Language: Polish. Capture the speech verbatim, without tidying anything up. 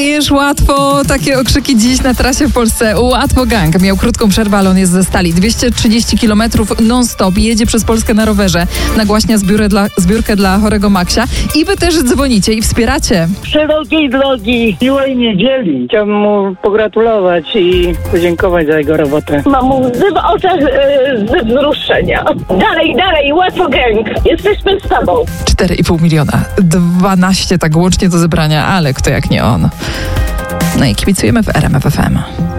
Już łatwo, takie okrzyki dziś na trasie w Polsce. Łatwo Gang miał krótką przerwę, ale on jest ze stali. dwieście trzydzieści kilometrów non-stop, jedzie przez Polskę na rowerze, nagłaśnia zbiórę dla, zbiórkę dla chorego Maksia i wy też dzwonicie i wspieracie. Szerokiej drogi, miłej niedzieli. Chciałbym mu pogratulować i podziękować za jego robotę. Mam łzy w oczach yy, ze wzruszenia. Dalej, dalej, Łatwo Gang. Jesteśmy z tobą. cztery i pół miliona, dwanaście tak łącznie do zebrania, ale kto jak nie on. No i kibicujemy w R M F F M.